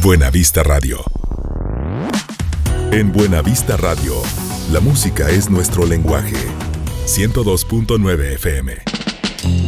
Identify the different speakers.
Speaker 1: Buenavista Radio. En Buenavista Radio, la música es nuestro lenguaje. 102.9 FM.